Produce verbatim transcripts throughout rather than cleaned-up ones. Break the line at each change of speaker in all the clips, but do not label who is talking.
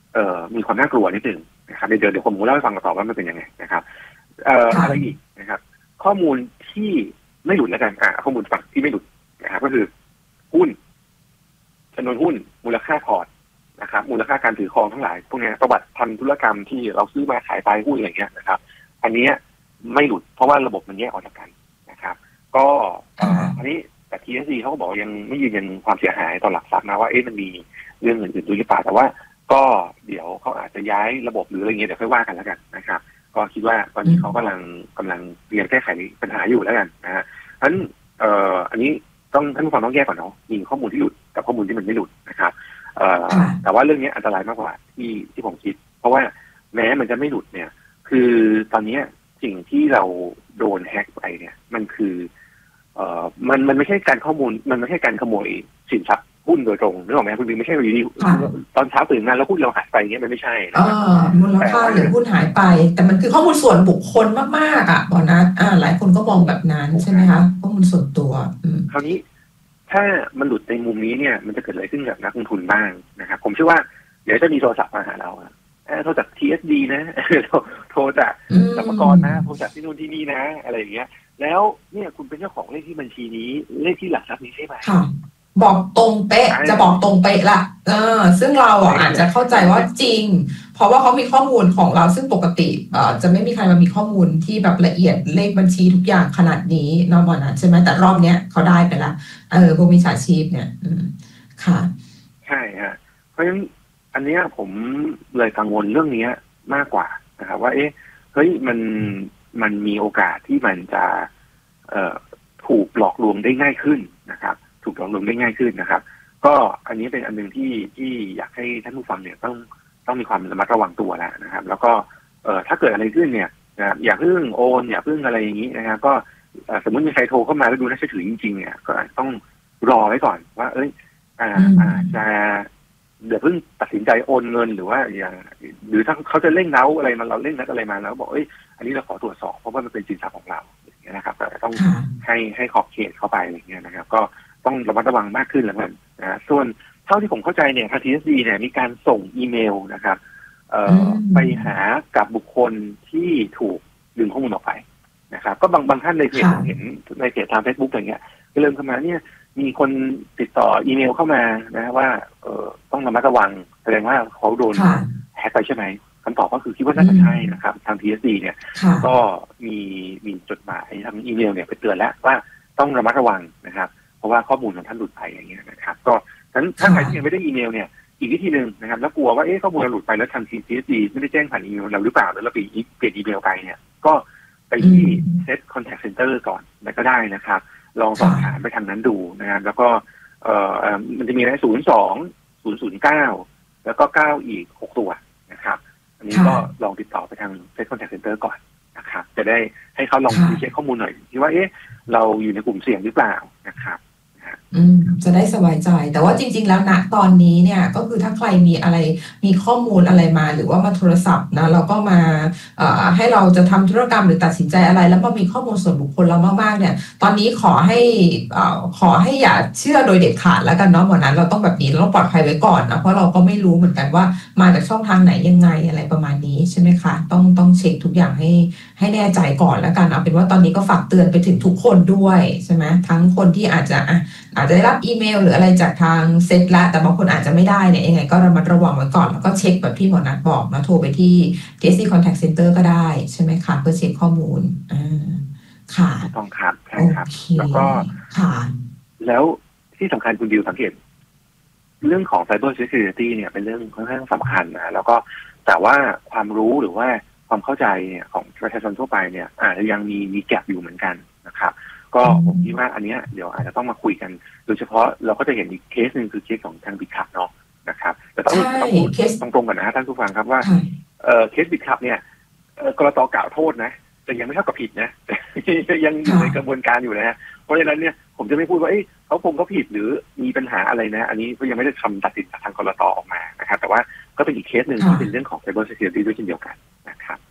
เอ่อมีความน่ากลัวนิดนึงนะครับเดี๋ยวเดี๋ยวผมเล่าให้ฟังต่อว่ามันเป็นยังไงนะครับเอ่ออะไรอีกนะครับข้อมูลที่ไม่หลุดแล้วกันอ่าข้อมูลฝั่งที่ไม่หลุดนะครับก็คือหุ้นจำนวนหุ้นมูลค่าพอร์ตนะครับมูลค่าการถือครองทั้งหลายพวกนี้ประวัติทำธุรกรรมที่เราซื้อมาขายไปหุ้นอะไรเงี้ยนะครับอันนี้ไม่หลุดเพราะว่าระบบมันแยกออกจากกันนะครับก็อันนี้แต่ ที เอส ดี เขาก็บอกยังไม่ยืนยันความเสียหายต่อหลักทรัพย์นะว่าเอ๊ะมันมีเรื่องอื่นๆด้วยหรือเปล่าแต่ว่าก็เดี๋ยวเขาอาจจะย้ายระบบหรืออะไรเงี้ยเดี๋ยวค่อยว่ากันแล้วกันนะครับก็คิดว่าตอนนี้เขากำลังกำลังเรียนแก้ไขปัญหาอยู่แล้วกันนะฮะเพราะฉะนั้นเอ่ออันนี้ต้องท่านผู้ฟังต้องแยกก่อนเนาะมีข้อมูลที่หลุดกับข้อมูลที่มันไม่หลุดนะครับเอ่อแต่ว่าเรื่องนี้อันตรายมากกว่าที่ที่ผมคิดเพราะว่าแม้มันจะไม่หลุดเนี่ยคือตอนนี้สิ่งที่เราโดนแฮกไปเนี่ยมันคือเอ่อมันมันไม่ใช่การข้อมูลมันไม่ใช่การขโมยสินทรัพย์หุ้นโดยตรงนึกออกไหมคุณบินไม่ใช่อยู่ดีตอนเช้าตื่นมาแล้วหุ้นเราหายไปเงี้ยมันไม่ใช่นะครับ
มูลค่าหรือหุ้นหายไปแต่มันคือข้อมูลส่วนบุคคลมากๆอ่ะบอนัสอ่าหลายคนก็มองแบบนั้นใช่ไหมคะข้อมูลส่วนตัว
คราวนี้ถ้ามันหลุดในมุมนี้เนี่ยมันจะเกิดอะไรขึ้นกับนักลงทุนบ้างนะครับผมเชื่อว่าเดี๋ยวจะมีโทรศัพท์มาหาเราโทรจาก ที เอส ดี นะโทรจากสรรพากรนะโทรจากที่นู่นที่นี่นะอะไรอย่างเงี้ยแล้วเนี่ยคุณเป็นเจ้าของเลขที่บัญชีนี้เลขที่หลักทรัพย์นี้ใช่ไหม
บอกตรงเป๊ะจะบอกตรงเป๊ะละเออซึ่งเราอ่ะอาจจะเข้าใจว่าจริงเพราะว่าเขามีข้อมูลของเราซึ่งปกติเอ่อจะไม่มีใครมามีข้อมูลที่แบบละเอียดเลขบัญชีทุกอย่างขนาดนี้นอกจากนั้นใช่ไหมแต่รอบเนี้ยเขาได้ไปละเออพวกมิจฉาชีพเนี่ยอืมค่ะ
ใช่ฮะเพราะฉะนั้นอันเนี้ยผมเลยกังวลเรื่องนี้มากกว่านะครับว่าเอ๊ะเฮ้ยมันมันมีโอกาสที่มันจะเอ่อถูกหลอกลวงได้ง่ายขึ้นนะครับถูกหลอกลวงได้ง่ายขึ้นนะครับก็อันนี้เป็นอันหนึ่งที่ที่อยากให้ท่านผู้ฟังเนี่ยต้องต้องมีความระมัดระวังตัวแล้วนะครับแล้วก็เอ่อถ้าเกิดอะไรขึ้นเนี่ยนะอย่าเพิ่งโอนอย่าเพิ่งอะไรอย่างนี้นะครับก็สมมติมีใครโทรเข้ามาแล้วดูน่าเชื่อถือจริงๆเนี่ยก็ต้องรอไว้ก่อนว่าเอ้ยอ่าอาจจะเดี๋ยวเพิ่งตัดสินใจโอนเงินหรือว่าอย่างหรือถ้าเขาจะเร่งเร้าอะไรมาเราเร่งนัดอะไรมาแล้วบอกเอ้ยอันนี้เราขอตรวจสอบเพราะว่ามันเป็นสินทรัพย์ของเราอย่างเงี้ยนะครับแต่ต้องให้ให้ขอบเขตเข้าไปอะไรเงี้ยนะครับก็ต้องระมัดระวังมากขึ้นแล้วกันนะส่วนเท่าที่ผมเข้าใจเนี่ยทาง ที เอส ดี เนี่ยมีการส่งอีเมลนะครับเอ่อไปหากับบุคคลที่ถูกดึงข้อมูลออกไปนะครับก็บางบางท่านในเพจเห็นในเพจทาง Facebook อย่างเงี้ยก็เริ่มเข้ามาเนี่ยมีคนติดต่ออีเมลเข้ามานะว่าเอ่อต้องระมัดระวังแสดงว่าเขาโดนแฮกไปใช่ไหมคำตอบก็คือคิดว่าน่าจะใช่นะครับทาง ที เอส ดี เนี่ยก็มีมีจดหมายทางอีเมลเนี่ยไปเตือนแล้วว่าต้องระมัดระวังนะครับเพราะว่าข้อมูลของท่านหลุดไปอย่างเงี้ยนะครับก็ฉะนั้นถ้าใครที่ยังไม่ได้อีเมลเนี่ยอีกวิธีหนึ่งนะครับแล้วกลัวว่าเอ๊ะข้อมูลเราหลุดไปแล้วทาง ที เอส ดี ไม่ได้แจ้งผ่านอีเมลเราหรือเปล่าแล้วเราไปเปลี่ยนอีเมลไปเนี่ยก็ไปที่ Set Contact Center ก่อนแล้วก็ได้นะครับลองสอบถามไปทางนั้นดูนะครับแล้วก็เอ่อมันจะมีอะไรศูนย์สองศูนย์ศูนย์เก้าแล้วก็เก้าอีกหกตัวนะครับอันนี้ก็ลองติดต่อไปทาง Set Contact Center ก่อนนะครับจะได้ให้เขาลองเช็คข้อมูลหน่อยที่ว่าเอ๊ะเราอยู่ในกลุ่มเสี่ยงหรือเปล่านะครับ
อืมจะได้สบายใจแต่ว่าจริงๆแล้วณตอนนี้เนี่ยก็คือถ้าใครมีอะไรมีข้อมูลอะไรมาหรือว่ามาโทรศัพท์นะเราก็มาเอ่อให้เราจะทำธุรกรรมหรือตัดสินใจอะไรแล้วมามีข้อมูลส่วนบุคคลเรามากๆเนี่ยตอนนี้ขอให้เอ่อขอให้อย่าเชื่อโดยเด็ดขาดแล้วกันเนาะวันนั้นเราต้องแบบนี้เราต้องปลอดภัยไว้ก่อนนะเพราะเราก็ไม่รู้เหมือนกันว่ามาจากช่องทางไหนยังไงอะไรประมาณนี้ใช่ไหมคะต้องต้องเช็คทุกอย่างให้ให้แน่ใจก่อนแล้วกันเอาเป็นว่าตอนนี้ก็ฝากเตือนไปถึงทุกคนด้วยใช่ไหมทั้งคนที่อาจจะอ่ะอาจจะได้รับอีเมลหรืออะไรจากทางเซ็ตละแต่บางคนอาจจะไม่ได้เนี่ยยังไงก็ระมัดระวังไว้ก่อนแล้วก็เช็คแบบที่หมอนัทบอกนะโทรไปที่ ที เอส ซี Contact Center ก็ได้ใช่ไหมคะเพื่อเช็คข้อมูลอ่าค่ะ
ต้องครับใช่ครับแล้วก็
ค่ะ
แล้วที่สำคัญคุณดิวสังเกตเรื่องของ Cyber Security เนี่ยเป็นเรื่องค่อนข้างสำคัญนะแล้วก็แต่ว่าความรู้หรือว่าความเข้าใจเนี่ยของประชาชนทั่วไปเนี่ยอาจจะยังมีมีแกลบอยู่เหมือนกันนะครับก็ผมคิดว่าอันนี้เดี๋ยวอาจจะต้องมาคุยกันโดยเฉพาะเราก็จะเห็นอีกเคสหนึ่งคือเคสของทางบิตคัพเนาะนะครับแต่ต้องต้องพูดตรงๆกันนะท่านผู้ฟังครับว่าเอ่อเคสบิตคัพเนี่ยกรต.กล่าวโทษนะแต่ยังไม่เท่ากับผิดนะยังอยู่ในกระบวนการอยู่นะฮะเพราะฉะนั้นเนี่ยผมจะไม่พูดว่าเอ้ยเขาคงก็ผิดหรือมีปัญหาอะไรนะอันนี้ก็ยังไม่ได้คำตัดสินจากทางกรต.ออกมานะครับแต่ว่าก็เป็นอีกเคสหนึ่งที่เป็นเรื่องของ Cyber Security ด้วยเช่นเดียวกันนะครับ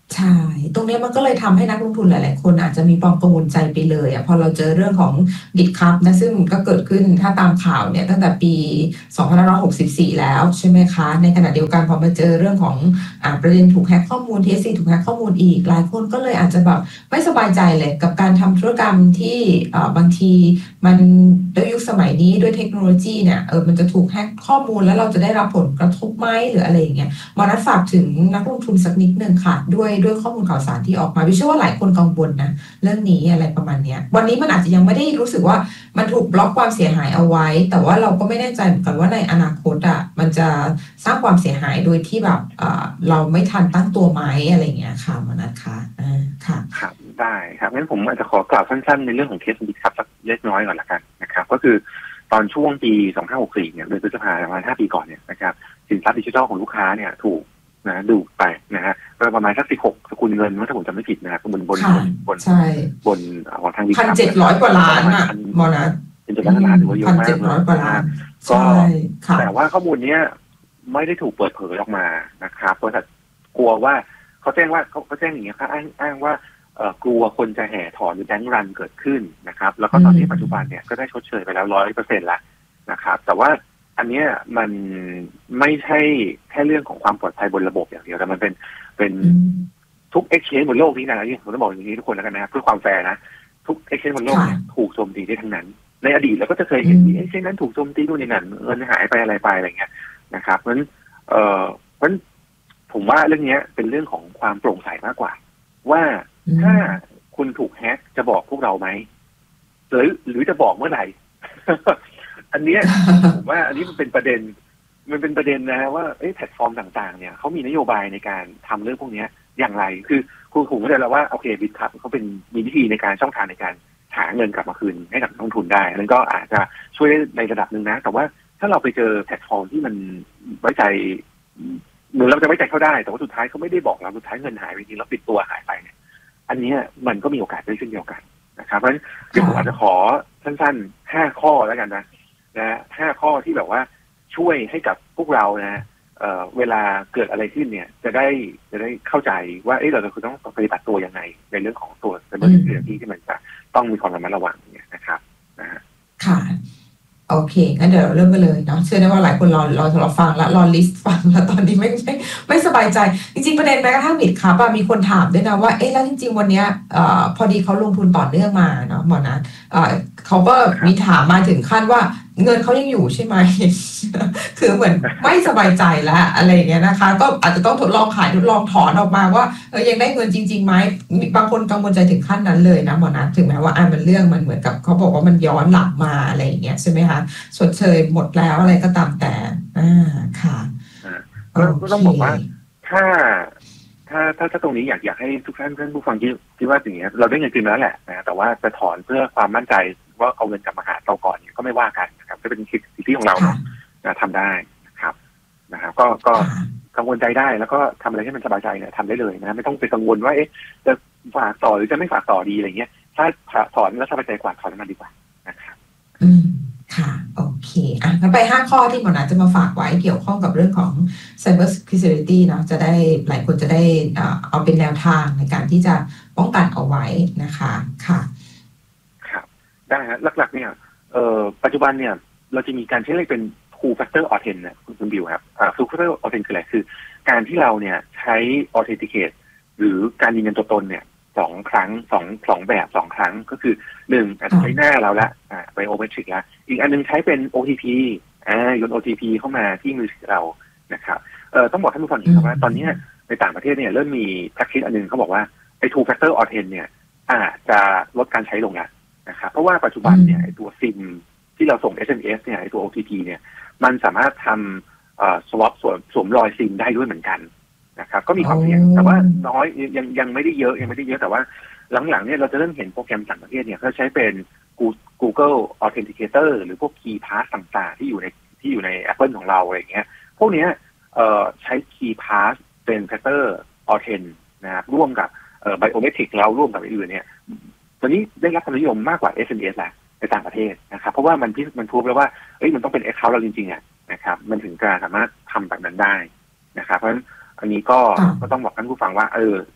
ใช่ ตรงนี้มันก็เลยทำให้นักลงทุนหลายๆคนอาจจะมีความกังวลใจไปเลยอะพอเราเจอเรื่องของ GitHub นะซึ่งก็เกิดขึ้นถ้าตามข่าวเนี่ยตั้งแต่ปีสองพันห้าร้อยหกสิบสี่แล้วใช่ไหมคะในขณะเดียวกันพอมาเจอเรื่องของอ่าประเด็นถูกแฮ็กข้อมูล ที เอส ซี ถูกแฮ็กข้อมูลอีกหลายคนก็เลยอาจจะแบบไม่สบายใจเลยกับการทำธุรกรรมที่อ่าบางทีมันด้วยยุคสมัยนี้ด้วยเทคโนโลยีเนี่ยเออมันจะถูกแฮ็กข้อมูลแล้วเราจะได้รับผลกระทบไหมหรืออะไรอย่างเงี้ย หมอนัทฝากถึงนักลงทุนสักนิดหนึ่งค่ะด้วยด้วยข้อมูลข่าวสารที่ออกมาวิเชื่อว่าหลายคนกังวลนะเรื่องนี้อะไรประมาณเนี้ยวันนี้มันอาจจะยังไม่ได้รู้สึกว่ามันถูกบล็อกความเสียหายเอาไว้แต่ว่าเราก็ไม่แน่ใจเหมือนกันว่าในอนาคตอ่ะมันจะสร้างความเสียหายโดยที่แบบเอ่อเราไม่ทันตั้งตัวไหมอะไรอย่างเงี้ยค่ะหมอนัทค่ะอ่าค่ะ
ครับได้ครับงั้นผมอาจจะขอกล่าวสั้นๆในเรื่องของเคสบิตครับสักเล็กน้อยก่อนละกันนะครับก็คือตอนช่วงปีสองพันห้าร้อยหกสิบสี่เนี่ยเดือนพฤษภาคมประมาณห้าปีก่อนเนี่ยนะครับสินทรัพย์ดิจิทัลของลูกค้าเนี่ยถูกนะดูไปนะฮะประมาณสักสิบหกสกุลเงินถ้าผมจำไม่ผิดนะครับบนบนบนบนบนของทางดิจิทัล
พันเจ็ดร้อยกว่าล้านอ่ะหมอนัท
เป็นจำนวนล้านถือว่าเยอะมากเลย
นะ
ก็แต่ว่าข้อมูลเนี้ยไม่ได้ถูกเปิดเผยออกมานะครับบริษัทกลัวว่าเขาแจ้งว่าเขาแจ้งอย่างเงี้ยค่ะอ้างอ้างว่ากลัวคนจะแห่ถอนหรือแบงก์รันเกิดขึ้นนะครับแล้วก็ตอนนี้ปัจจุบันเนี่ยก็ได้ชดเชยไปแล้วร้อยเปอร์เซ็นต์ละนะครับแต่ว่าอันเนี้ยมันไม่ใช่แค่เรื่องของความปลอดภัยบนระบบอย่างเดียวแต่มันเป็นเป็นทุก exchange บนโลกนี้นะที่ผมต้องบอกอย่างนี้ทุกคนแล้วกันนะเพื่อความแฟร์นะทุก exchange บนโลกเนี่ยถูกโจมตีได้ทั้งนั้นในอดีตเราก็จะเคยเห็นมี exchange นั้นถูกโจมตีนู่นนี่นั่นเงินหายไปอะไรไปอะไรเงี้ยนะครับเพราะฉะนั้นเอ่อเพราะฉะนั้นผมว่าเรื่องนี้เป็นเรื่องของความโปร่งใสมากกว่าว่าถ้าคุณถูกแฮกจะบอกพวกเราไหมหรือหรือจะบอกเมื่อไหร่ อันนี้ผมว่าอันนี้มันเป็นประเด็นมันเป็นประเด็นนะว่าแพลตฟอร์มต่างๆเนี่ยเขามีนโยบายในการทำเรื่องพวกนี้อย่างไรคือคุณผมเข้าใจแล้วว่าโอเคบิตคัพเขาเป็นมีวิธีในการช่องทางในการหาเงินกลับมาคืนให้กับนักลงทุนได้นั่นก็อาจจะช่วยได้ในระดับหนึ่งนะแต่ว่าถ้าเราไปเจอแพลตฟอร์มที่มันไว้ใจเหมือนเราจะไว้ใจเขาได้แต่ว่าสุดท้ายเขาไม่ได้บอกเราสุดท้ายเงินหายไปจริงแล้วปิดตัวหายไปเนี่ยอันนี้มันก็มีโอกาสได้เช่นเดียวกันนะครับเพราะฉะนั้นเดี๋ยวผมอาจจะขอสั้นๆห้าข้อแล้วกันนะนะห้าข้อที่แบบว่าช่วยให้กับพวกเรานะเอ่อเวลาเกิดอะไรขึ้นเนี่ยจะได้จะได้เข้าใจว่าเอ๊ะเราจะต้องปฏิบัติตัวยังไงในเรื่องของตัว cyber security ที่มันจะต้องมีความระมัดระวังเนี่ยนะครับนะฮะ
ค่ะโอเคงั้นเดี๋ยวเราเริ่มกันเลยเนาะเชื่อได้ว่าหลายคนรอรอรอฟังแล้วรอลิสต์ฟังแล้วตอนนี้ไม่ไม่ไม่สบายใจจริงๆประเด็นแม้กระทั่งบิตครับมีคนถามด้วยนะว่าเอ๊ะแล้วจริงๆวันนี้เอ่อพอดีเขาลงทุนต่อเนื่องมาเนาะหมอนัทเอ่อเขาก็มีถามมาถึงขั้นว่าเงินเขายังอยู่ใช่ไหม คือเหมือนไม่สบายใจแล้วอะไรเงี้ยนะคะก็อาจจะต้องทดลองขายทดลองถอนออกมาว่าเออยังได้เงินจริงๆไหมบางคนกังวลใจถึงขั้นนั้นเลยนะหมอนัทถึงแม้ว่าอ่ามันเรื่องมันเหมือนกับเขาบอกว่ามันย้อนหลังมาอะไรอย่างเงี้ยใช่ไหมคะชดเชยหมดแล้วอะไรก็ตามแต่อ่าค่ะ
ก็ต้องบอกว่าถ้าถ้าถ้าถ้าตรงนี้อยากอยากให้ทุกท่านท่านผู้ฟังที่ที่ว่าอย่างเงี้ยเราได้เงินคืนแล้วแหละนะแต่ว่าจะถอนเพื่อความมั่นใจว่าเอาเงินกลับมาหาเราก่อนเนี่ยก็ไม่ว่ากันนะครับจะเป็นสิทธิของเราเนาะทำได้นะครับนะครับก็ก็กังวลใจได้แล้วก็ทำอะไรให้มันสบายใจเนี่ยทำได้เลยนะไม่ต้องไปกังวลว่าเอ๊ะจะฝากต่อหรือจะไม่ฝากต่อดีอะไรเงี้ยถ้าถอนแล้วสบายใจกว่าถอนมันดีกว่านะครับ
อืมค่ะโอเคอ่ะงั้นไปห้าข้อที่หมอนัทจะมาฝากไว้เกี่ยวข้องกับเรื่องของ Cyber Security เนาะจะได้หลายคนจะได้เอาเป็นแนวทางในการที่จะป้องกันเอาไว้นะคะค่ะ
ครับได้ฮะหลักๆเนี่ยเอ่อปัจจุบันเนี่ยเราจะมีการใช้เรียกเป็น two factor authent นะคุณบิวครับอ่า two factor authent คืออะไรคือการที่เราเนี่ยใช้ authenticate หรือการยืนยันตัวตนเนี่ยสองครั้งสองสองแบบสองครั้งก็คือหนึ่งอาจจะใช้หน้าเราละอ่าไบโอเมตริกละอีกอันนึงใช้เป็น โอ ที พี อ่าโยน โอ ที พี เข้ามาที่มือถือเรานะครับเอ่อต้องบอกท่านผู้ฟังอย่างนี้ว่าตอนนี้ในต่างประเทศเนี่ยเริ่มมี practice อันนึงเขาบอกว่าไอ้ two factor authent เนี่ยอาจจะลดการใช้ลงละนะครับเพราะว่าปัจจุบันเนี่ยไอ้ตัวซิมที่เราส่ง เอส เอ็ม เอส เนี่ยไอ้ตัว โอ ที พี เนี่ยมันสามารถทำเอ่อ swap สวมสวมรอยซิมได้ด้วยเหมือนกันนะครับก็มีความเสี่ยงแต่ว่าน้อยยังยังไม่ได้เยอะยังไม่ได้เยอะแต่ว่าหลังๆเนี่ยเราจะเริ่มเห็นโปรแกรมต่างประเทศเนี่ยเขาใช้เป็น Google Authenticator หรือพวก Key Pass ต่างๆที่อยู่ในที่อยู่ใน Apple ของเราอะไรอย่างเงี้ยพวกเนี้ยเอ่อใช้ Key Pass เป็น Factor Authent นะครับร่วมกับเอ่อ Biometric แล้วร่วมกับอื่นเนี่ยตอนนี้ได้รับความนิยมมากกว่า เอส เอ็ม เอส แหละในต่างประเทศนะครับเพราะว่ามันมันพูดแล้วว่าเอ้ยมันต้องเป็น Account เราจริงๆอ่ะนะครับมันถึงจะสามารถทำแบบนั้นได้นะครับเพราะฉะนั้นอันนี้ก็ก็ต้องบอกท่านผู้ฟังว่าเออ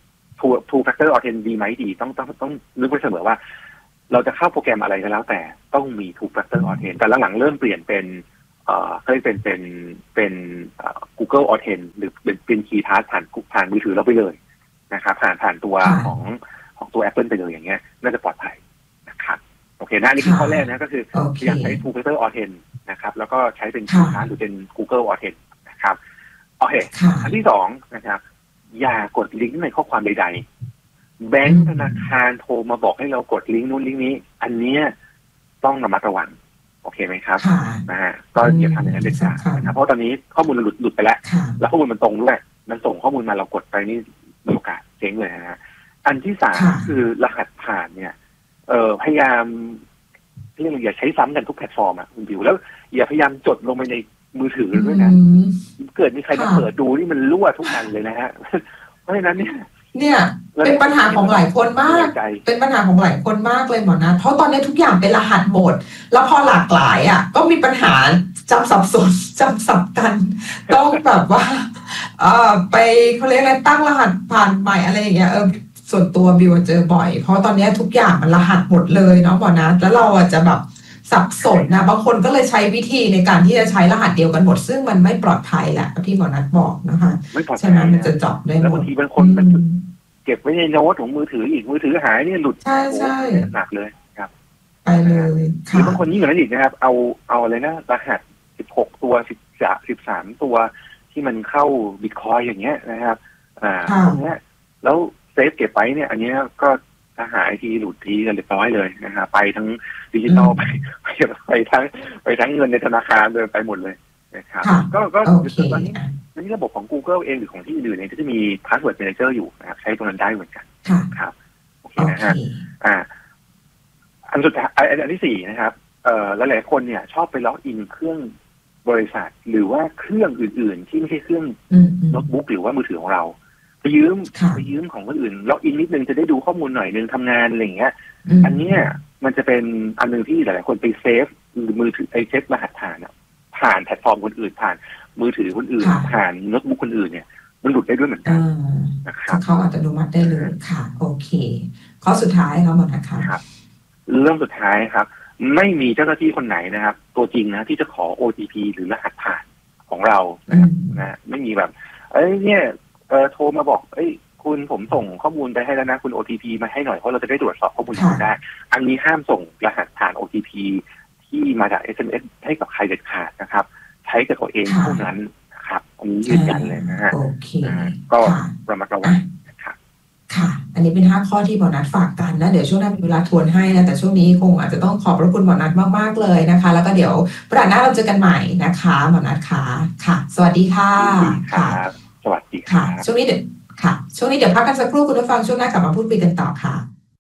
two two factor authent ดีไหมดีต้องต้องต้องนึกไว้เสมอว่าเราจะเข้าโปรแกรมอะไรก็แล้วแต่ต้องมี two factor authent แต่หลังๆเริ่มเปลี่ยนเป็นเอ่อเขาเรียกเป็นเป็นเป็นเอ่อ Google Authent หรือเป็นเป็น Key Task ผ่านผ่านมือถือเราไปเลยนะครับผ่านผ่านตัวของของตัว Apple ไปเลยอย่างเงี้ยน่าจะปลอดภัยนะครับโอเคนะนี่คือข้อแรกนะก็คืออยากใช้ two factor authent นะครับแล้วก็ใช้เป็น Key Task หรือเป็น Google Authent นะครับโอเคอันที่สองนะครับอย่ากดลิงก์ในข้อความใดๆแบงก์ธนาคารโทรมาบอกให้เรากดลิงก์นู้นลิงก์นี้อันนี้ต้องระมัดระวังโอเคไหมครับนะฮะก็อย่าทำอย่างนั้นเด็ดขาดนะครับเพราะตอนนี้ข้อมูลหลุดหลุดไปแล้วแล้วข้อมูลมันตรงด้วยมันส่งข้อมูลมาเรากดไปนี่มีโอกาสเจ๊งเลยนะฮะอันที่สามคือรหัสผ่านเนี่ยเอ่อพยายามเรียกอย่าใช้ซ้ำกันทุกแพลตฟอร์มอ่ะคุณบิวแล้วอย่าพยายามจดลงไปในมือถือด้วยนะเกิดมีใครมาเปิดดูนี่มันรั่วทุกอันเลยนะฮะเพราะฉะนั้นเนี่ย
เนี่ยเป็นปัญหาของหลายคนมากเป็นปัญหาของหลายคนมากเลยหมอนะเพราะตอนนี้ทุกอย่างเป็นรหัสหมดแล้วพอหลากหลายอ่ะก็มีปัญหาจำสับสนจำสับกันต้องแบบว่าเอ่อไปเขาเรียกอะไรตั้งรหัสผ่านใหม่อะไรอย่างเงี้ยเออส่วนตัวบิวเจอบ่อยเพราะตอนนี้ทุกอย่างมันรหัสหมดเลยเนาะหมอนะแล้วเราอ่ะจะแบบสับสนนะบางคนก็เลยใช้วิธีในการที่จะใช้รหัสเดียวกันหมดซึ่งมันไม่ปลอดภัยแหละที่หมอนัทบอกนะคะฉะนั้นมันจะเจาะได้หมด
แล้วบางทีบางคนมันเก็บไว้ในโน้ตของมือถืออีกมือถือหายเนี่ยหลุด
ใช่ใช่
หนักเลยครับ
ไปเลย
ค่ะบางคนยิ่งกว่านั้นอีกนะครับเอาเอาอะไรนะรหัสสิบหกตัวสิบสามสิบสามตัวที่มันเข้าบิตคอยอย่างเงี้ยนะครับอ่าพวกเนี้ยแล้วเซฟเก็บไว้เนี่ยอันนี้ก็ถ้าหายทีหลุดทีกันเรียบร้อยเลยนะฮะไปทั้งดิจิตอลไปไปไปทั้งไปทั้งเงินในธนาคารเดินไปหมดเลยนะครับก็ก็ตอนนี้นี่ระบบของ Google เองหรือของที่อื่นเนี่ยก็จะมี Password Manager อยู่นะครับใช้ตรงนั้นได้เหมือนกันครับโอเคนะฮะอ่าอันสุดท้ายอันที่สี่นะครับเอ่อหลายๆคนเนี่ยชอบไปล็อกอินเครื่องบริษัทหรือว่าเครื่องอื่นๆที่ไม่ใช่เครื่องโน้ตบุ๊กหรือว่ามือถือของเราไปยืมไปยืมของคนอื่นล็อกอินนิดนึงจะได้ดูข้อมูลหน่อยนึงทำงานอะไรอย่างเงี้ยอันเนี้ยมันจะเป็นอันนึงที่หลายๆคนไปเซฟหรือมือถือไอเซฟรหัสผ่านผ่านแพลตฟอร์มคนอื่นผ่านมือถือคนอื่นผ่านโน้ตบุ๊กคนอื่นเนี่ยมันหลุดได้ด้วยเหมือนกันนะครับ
เขาอัตโนมัติได้เลยค่ะโอเคข้อสุดท้ายครับหมดนะคะ
ครับเรื่องสุดท้ายครับไม่มีเจ้าหน้าที่คนไหนนะครับตัวจริงนะที่จะขอ โอ ที พี หรือรหัสผ่านของเรานะครับนะไม่มีแบบเอ้ยเนี่ยเออโทรมาบอกเอ้ยคุณผมส่งข้อมูลไปให้แล้วนะคุณ โอ ที พี มาให้หน่อยเพราะเราจะได้ตรวจสอบข้อมูลคุณได้อันนี้ห้ามส่งรหัสผ่าน โอ ที พี ที่มาจาก เอส เอ็ม เอส ให้กับใครเด็ดขาดนะครับใช้กับตัวเองเท่านั้นนะครับอันนี้ยืนยันเลยนะฮะก็ระมัดระวังนะครับ
ค่ะอันนี้เป็นห้าข้อที่หมอนัทฝากกันนะเดี๋ยวช่วงหน้ามีเวลาทวนให้นะแต่ช่วงนี้คงอาจจะต้องขอบพระคุณหมอนัทมากๆเลยนะคะแล้วก็เดี๋ยวประดาหน้าเราเจอกันใหม่นะคะหมอนัทค่ะค่ะสวัสดีค่ะ
ค่ะสวัสดี
ค่ะช่วงนี้เดี๋ยวค่ะช่วงนี้เดี๋ยวพักกันสักครู่คุณผู้ฟังช่วงหน้ากลับมาพูดคุยกันต่อค่ะ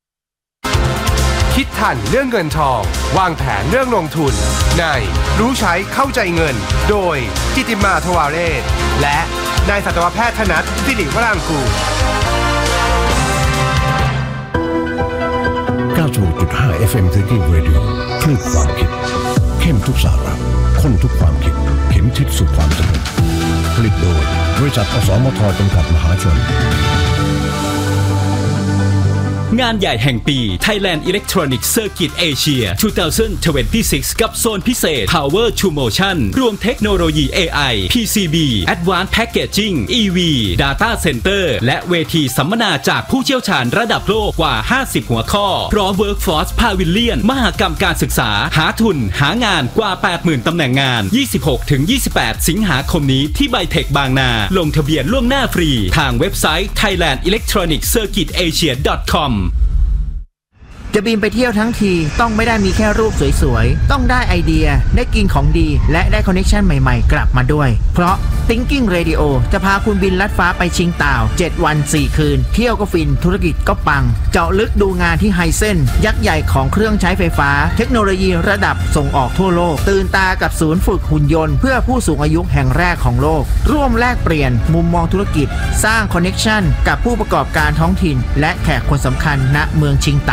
คิดทันเรื่องเงินทองวางแผนเรื่องลงทุนในรู้ใช้เข้าใจเงินโดยจิติมาทวาเรศและนายสัตวแพทย์ธนัทสิริวรางกูล
เก้าสิบหกจุดห้า เอฟ เอ็ม Thinking Radio คลื่นความคิดเข้มทุกสาระข้นทุกความคิดเข็มทิศสู่ความสำเร็จผลิตโดยบริษัทอสมทจำกัดมหาชน
งานใหญ่แห่งปี Thailand Electronic Circuit Asia สองพันยี่สิบหก กับโซนพิเศษ Power to Motion รวมเทคโนโลยี เอ ไอ พี ซี บี Advanced Packaging อี วี Data Center และเวทีสัมมนาจากผู้เชี่ยวชาญระดับโลกกว่า ห้าสิบ หัวข้อพร้อม Workforce Pavilion มหกรรมการศึกษาหาทุนหางานกว่า แปดหมื่น ตำแหน่งงาน ยี่สิบหกถึงยี่สิบแปด สิงหาคมนี้ที่ไบเทคบางนาลงทะเบียนล่วงหน้าฟรีทางเว็บไซต์ Thailand Electronic Circuit Asia ดอท คอม
จะบินไปเที่ยวทั้งทีต้องไม่ได้มีแค่รูปสวยๆต้องได้ไอเดียได้กินของดีและได้คอนเนคชั่นใหม่ๆกลับมาด้วยเพราะ Thinking Radio จะพาคุณบินลัดฟ้าไปชิงต่าวเจ็ดวันสี่คืนเที่ยวก็ฟินธุรกิจก็ปังเจาะลึกดูงานที่ไฮเซนยักษ์ใหญ่ของเครื่องใช้ไฟฟ้าเทคโนโลยีระดับส่งออกทั่วโลกตื่นตากับศูนย์ฝึกหุ่นยนต์เพื่อผู้สูงอายุแห่งแรกของโลกร่วมแลกเปลี่ยนมุมมองธุรกิจสร้างคอนเนคชั่นกับผู้ประกอบการท้องถิ่นและแขกคนสำคัญณเมืองชิงต่าวฟ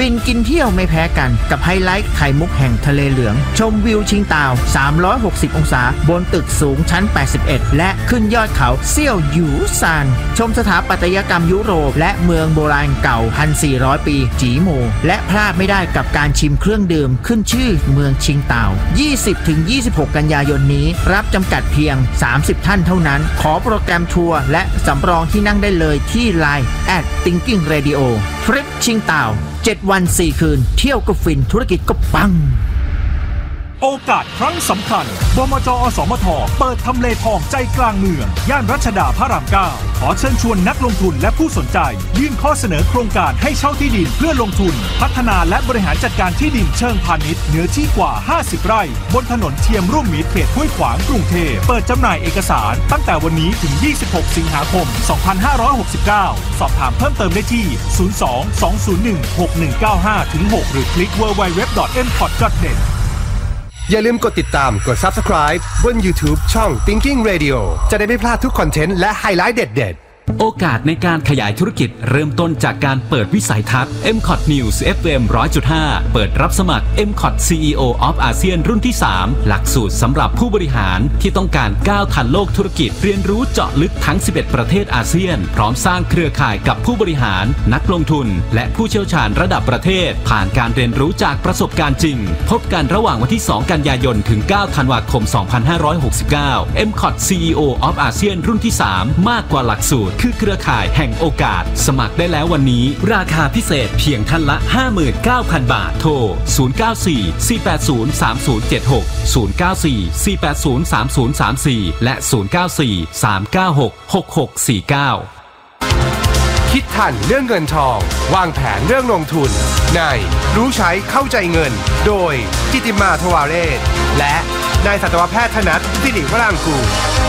ฟินกินเที่ยวไม่แพ้กันกับไฮไลท์ไข่มุกแห่งทะเลเหลืองชมวิวชิงตาวสามร้อยหกสิบองศาบนตึกสูงชั้นแปดสิบเอ็ดและขึ้นยอดเขาเซี่ยวหยูซานชมสถาปัตยกรรมยุโรปและเมืองโบราณเก่า หนึ่งพันสี่ร้อย ปีจีโมและพลาดไม่ได้กับการชิมเครื่องดื่มขึ้นชื่อเมืองชิงตาว ยี่สิบถึงยี่สิบหก กันยายนนี้รับจำกัดเพียงสามสิบท่านเท่านั้นขอโปรแกรมทัวร์และสำรองที่นั่งได้เลยที่ ไลน์ แอท Thinking Radio ทริปชิงตาวเจ็ดวันสี่คืนเที่ยวก็ฟินธุรกิจก็ปัง
โอกาสครั้งสำคัญบมจ.อสมท.เปิดทำเลทองใจกลางเมืองย่านรัชดาพระรามเก้าขอเชิญชวนนักลงทุนและผู้สนใจยื่นข้อเสนอโครงการให้เช่าที่ดินเพื่อลงทุนพัฒนาและบริหารจัดการที่ดินเชิงพาณิชย์เนื้อที่กว่าห้าสิบไร่บนถนนเทียมร่วมมิตรเขตห้วยขวางกรุงเทพเปิดจำหน่ายเอกสารตั้งแต่วันนี้ถึงยี่สิบหกสิงหาคมสองพันห้าร้อยหกสิบเก้าสอบถามเพิ่มเติมได้ที่ศูนย์ สอง สอง ศูนย์ หนึ่ง หก หนึ่ง เก้า ห้า หก หรือคลิก ดับเบิลยู ดับเบิลยู ดับเบิลยู ดอท เอ็ม พอด ดอท เน็ต
อย่าลืมกดติดตามกด Subscribe บน YouTube ช่อง Thinking Radio จะได้ไม่พลาดทุกคอนเทนต์และไฮไลท์เด็ดๆ
โอกาสในการขยายธุรกิจเริ่มต้นจากการเปิดวิสัยทัศน์ เอ็ม คอท News เอฟ เอ็ม หนึ่งร้อยจุดห้า เปิดรับสมัคร เอ็ม คอท ซี อี โอ of อาเซียนรุ่นที่สามหลักสูตรสำหรับผู้บริหารที่ต้องการก้าวทันโลกธุรกิจเรียนรู้เจาะลึกทั้งสิบเอ็ดประเทศอาเซียนพร้อมสร้างเครือข่ายกับผู้บริหารนักลงทุนและผู้เชี่ยวชาญระดับประเทศผ่านการเรียนรู้จากประสบการณ์จริงพบกันระหว่างวันที่สองกันยายนถึงเก้าธันวาคมสองพันห้าร้อยหกสิบเก้า เอ็ม คอท ซี อี โอ of อาเซียนรุ่นที่สามมากกว่าหลักสูตรคือเครือข่ายแห่งโอกาสสมัครได้แล้ววันนี้ราคาพิเศษเพียงท่านละ ห้าหมื่นเก้าพัน บาทโทรศูนย์ เก้า สี่ สี่ แปด ศูนย์ สาม ศูนย์ เจ็ด หก ศูนย์ เก้า สี่ สี่ แปด ศูนย์ สาม ศูนย์ สาม สี่ และศูนย์ เก้า สี่ สาม เก้า หก หก หก สี่ เก้า
คิดทันเรื่องเงินทองวางแผนเรื่องลงทุนในรู้ใช้เข้าใจเงินโดยจิติมาทวาเรศและนายสัตวแพทย์ธนัทสิริวรางกูล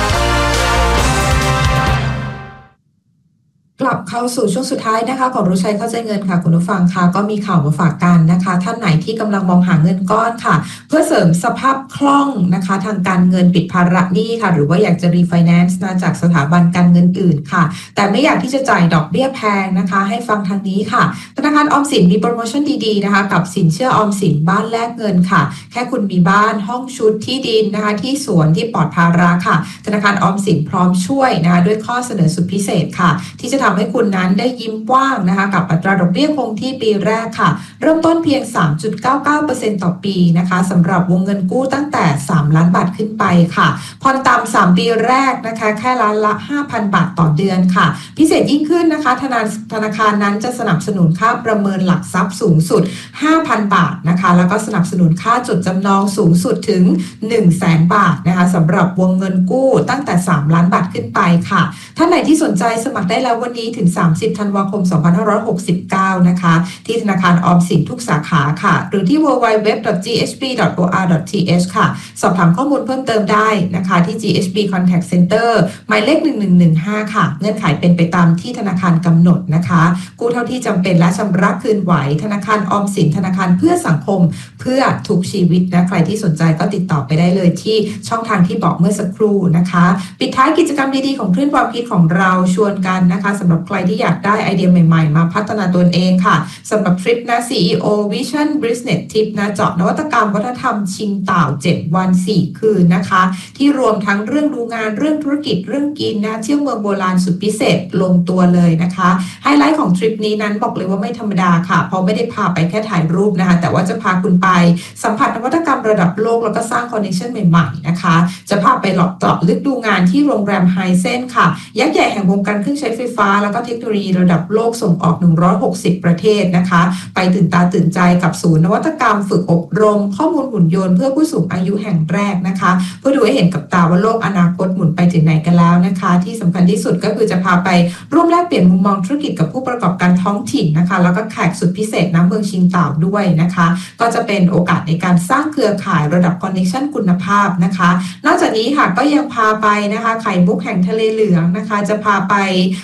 กลับเข้าสู่ช่วงสุดท้ายนะคะของรู้ใช้เข้าใจเงินค่ะคุณผู้ฟังค่ะก็มีข่าวมาฝากกันนะคะท่านไหนที่กำลังมองหาเงินก้อนค่ะเพื่อเสริมสภาพคล่องนะคะทางการเงินปิดภาระหนี้ค่ะหรือว่าอยากจะรีไฟแนนซ์มาจากสถาบันการเงินอื่นค่ะแต่ไม่อยากที่จะจ่ายดอกเบี้ยแพงนะคะให้ฟังทางนี้ค่ะธนาคารออมสินมีโปรโมชั่นดีๆนะคะกับสินเชื่อออมสินบ้านแลกเงินค่ะแค่คุณมีบ้านห้องชุดที่ดินนะคะที่สวนที่ปลอดภาระค่ะธนาคารออมสินพร้อมช่วยนะคะด้วยข้อเสนอสุดพิเศษค่ะที่จะทำให้คุณนั้นได้ยิ้มกว้างนะคะกับอัตราดอกเบี้ยคงที่ปีแรกค่ะเริ่มต้นเพียง สามจุดเก้าเก้าเปอร์เซ็นต์ ต่อปีนะคะสำหรับวงเงินกู้ตั้งแต่สามล้านบาทขึ้นไปค่ะผ่อนต่ำสามปีแรกนะคะแค่ล้านละ ห้าพัน บาทต่อเดือนค่ะพิเศษยิ่งขึ้นนะคะธนาธนาคารนั้นจะสนับสนุนค่าประเมินหลักทรัพย์สูงสุด ห้าพัน บาทนะคะแล้วก็สนับสนุนค่าจดจำนองสูงสุดถึง หนึ่งแสน บาทนะคะสำหรับวงเงินกู้ตั้งแต่สามล้านบาทขึ้นไปค่ะท่านไหนที่สนใจสมัครได้แล้ววันนี้ถึงสามสิบธันวาคมสองพันห้าร้อยหกสิบเก้านะคะที่ธนาคารออมสินทุกสาขาค่ะหรือที่ ดับเบิลยู ดับเบิลยู ดับเบิลยู ดอท จี เอช บี ดอท โอ อาร์ ดอท ที เอช ค่ะสอบถามข้อมูลเพิ่มเติมได้นะคะที่ จี เอช บี Contact Center หมายเลขหนึ่งหนึ่งหนึ่งห้าค่ะเงื่อนไขเป็นไปตามที่ธนาคารกำหนดนะคะกู้เท่าที่จำเป็นและชำระคืนไหวธนาคารออมสินธนาคารเพื่อสังคมเพื่อทุกชีวิตนะใครที่สนใจก็ติดต่อไปได้เลยที่ช่องทางที่บอกเมื่อสักครู่นะคะปิดท้ายกิจกรรมดีๆของคลื่นความคิดของเราชวนกันนะคะสำหรับใครที่อยากได้ไอเดียใหม่ๆมาพัฒนาตนเองค่ะสำหรับทริปนะ ซี อี โอ Vision Business Trip นะเจาะนวัตกรรมวัฒนธรรมชิงต่าวเจ็ดวันสี่คืนนะคะที่รวมทั้งเรื่องดูงานเรื่องธุรกิจเรื่องกินนะเที่ยวเมืองโบราณสุดพิเศษลงตัวเลยนะคะไฮไลท์ของทริปนี้นั้นบอกเลยว่าไม่ธรรมดาค่ะเพราะไม่ได้พาไปแค่ถ่ายรูปนะคะแต่ว่าจะพาคุณไปสัมผัสนวัตกรรมระดับโลกแล้วก็สร้างคอนเนคชั่นใหม่ๆนะคะจะพาไปหลอกเจาะลึกดูงานที่โรงแรมไฮเซนค่ะยักษ์ใหญ่แห่งวงการเครื่องใช้ไฟฟ้าแล้วก็เทคโนโลยีระดับโลกส่งออกหนึ่งร้อยหกสิบประเทศนะคะไปตื่นตาตื่นใจกับศูนย์นวัตกรรมฝึกอบรมข้อมูลหุ่นยนต์เพื่อผู้สูงอายุแห่งแรกนะคะเพื่อดูให้เห็นกับตาว่าโลกอนาคตหมุนไปถึงไหนกันแล้วนะคะที่สำคัญที่สุดก็คือจะพาไปร่วมแลกเปลี่ยนมุมมองธุรกิจกับผู้ประกอบการท้องถิ่นนะคะแล้วก็แขกสุดพิเศษน้ำเมืองชิงต่าวด้วยนะคะก็จะเป็นโอกาสในการสร้างเครือข่ายระดับคอนเนคชั่นคุณภาพนะคะนอกจากนี้ค่ะก็ยังพาไปนะคะไข่มุกแห่งทะเลเหลืองนะคะจะพาไปรับ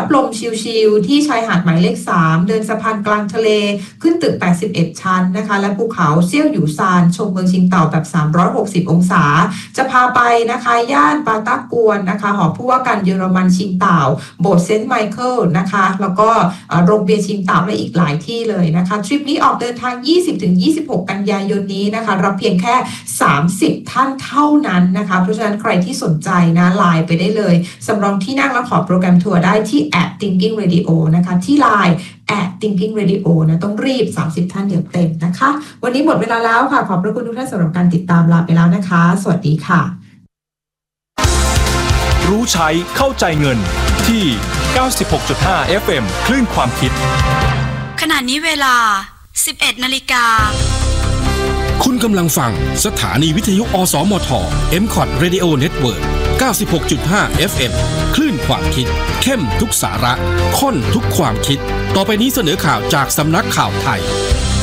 ลมชิลๆที่ชายหาดหมายเลขสามเดินสะพานกลางทะเลขึ้นตึกแปดสิบเอ็ดชั้นนะคะและภูเขาเซี่ยวหยูซานชมเมืองชิงเต่าแบบสามร้อยหกสิบองศาจะพาไปนะคะย่านปาตากวนนะคะหอผู้ว่าการเยอรมันชิงเต่าโบสถ์เซนต์ไมเคิลนะคะแล้วก็โรงเบียร์ชิงเต่าและอีกหลายที่เลยนะคะทริปนี้ออกเดินทาง ยี่สิบถึงยี่สิบหก กันยายนนี้นะคะรับเพียงแค่สามสิบท่านเท่านั้นนะคะเพราะฉะนั้นใครที่สนใจนะไลน์ไปได้เลยสำรองที่นั่งและขอโปรแกรมทัวร์ได้ที่ แอท thinking radio นะคะที่ไลน์ แอท thinking radio นะต้องรีบสามสิบท่านเดี๋ยวเต็มนะคะวันนี้หมดเวลาแล้วค่ะขอบพระคุณทุกท่านสำหรับการติดตามลาไปแล้วนะคะสวัสดีค่ะ
รู้ใช้เข้าใจเงินที่ เก้าสิบหกจุดห้า เอฟ เอ็ม คลื่นความคิด
ขณะนี้เวลา สิบเอ็ดนาฬิกา
คุณกำลังฟังสถานีวิทยุอสมท เอ็ม คอท Radio Network เก้าสิบหกจุดห้า เอฟ เอ็ม คลื่นความคิดเข้มทุกสาระข้นทุกความคิดต่อไปนี้เสนอข่าวจากสำนักข่าวไทย